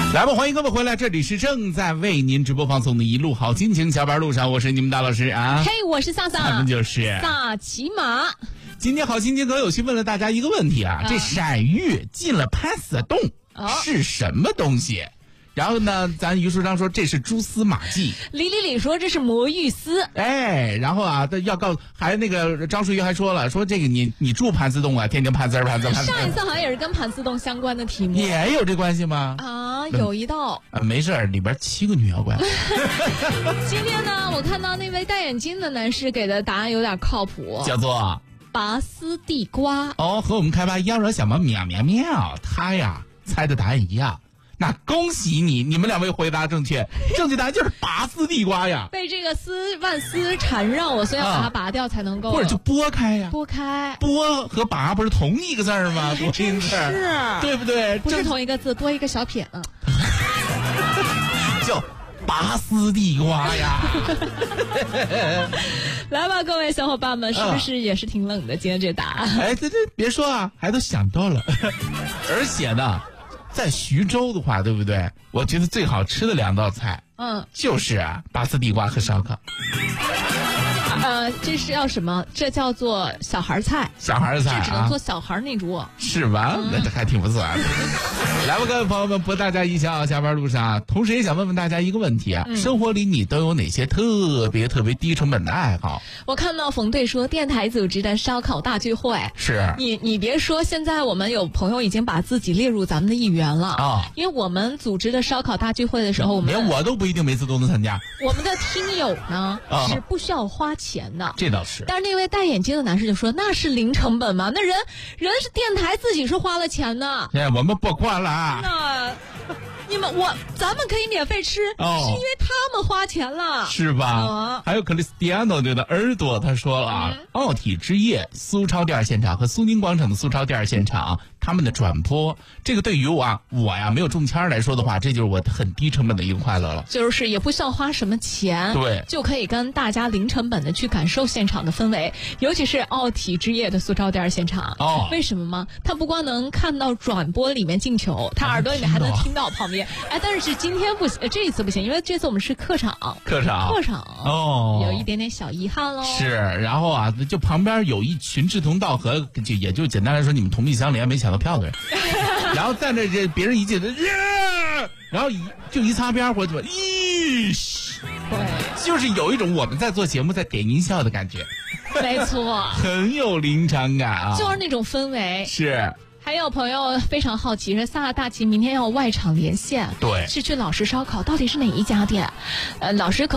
来吧，欢迎各位回来，这里是正在为您直播放送的一路好心情，小班路上，我是你们大老师啊。 嘿，我是萨萨， 咱们就是萨琪玛。 今天好心情可有趣问了大家一个问题啊，这闪玉进了潘死洞是什么东西？然后呢，咱于书章说这是蛛丝马迹， 李说这是魔芋丝， 然后啊，要告还那个张淑玉还说了，说这个你住盘丝洞啊，天津盘丝。 上一次好像也是跟盘丝洞相关的题目， 也有这关系吗？ 啊，有一道没事，里边7个女妖怪。 今天呢，我看到那位戴眼镜的男士给的答案有点靠谱， 叫做拔丝地瓜。 哦，和我们开发妖娆小猫喵喵喵，他呀猜的答案一样。那恭喜你们两位回答正确，正确答案就是拔丝地瓜呀。 被这个万丝缠绕我，所以要把它拔掉才能够， 或者就拨开呀。 拨开， 拨和拔不是同一个字吗？多音字，对不对？ 不是同一个字，多一个小撇呢。 叫拔丝地瓜呀。 来吧，各位小伙伴们，是不是也是挺冷的？今天这答案， 这别说啊，还都想到了。而且呢，在徐州的话，对不对？我觉得最好吃的2道菜，就是拔丝地瓜和烧烤。 这是要什么？这叫做小孩菜。 小孩菜， 这只能做小孩那桌， 是吧？那这还挺不错啊。来吧，各位朋友们，博大家一笑，下班路上，同时也想问问大家一个问题啊：生活里你都有哪些特别低成本的爱好？ 我看到冯队说电台组织的烧烤大聚会， 是你别说，现在我们有朋友已经把自己列入咱们的一员了啊！因为我们组织的烧烤大聚会的时候， 连我都不一定每次都能参加。 我们的听友呢是不需要花钱的， 这倒是。 但是那位戴眼镜的男士就说那是零成本吗？那人是电台自己是花了钱的。 我们不管了。 那咱们可以免费吃，是因为他们花钱了， 是吧？还有克里斯蒂安诺对的耳朵，他说了奥体之夜苏超第2现场和苏宁广场的苏超第2现场，他们的转播，这个对于我呀没有中签来说的话，这就是我很低成本的一个快乐了， 就是也不需要花什么钱， 对， 就可以跟大家零成本的去感受现场的氛围，尤其是奥体之夜的苏超第2现场。为什么吗？他不光能看到转播里面进球，他耳朵里面还能听到旁边。但是今天不行，这一次不行，因为这次我们是客场有一点点小遗憾喽。 是，然后就旁边有一群志同道合，也就简单来说你们同病相怜没抢到票的人，然后在那别人一进然后就一擦边或者对，就是有一种我们在做节目在点音效的感觉。 没错， 很有临场感啊， 就是那种氛围。 是。 还有朋友非常好奇，说萨大奇明天要外场连线， 对， 是去老师烧烤，到底是哪一家店？老师可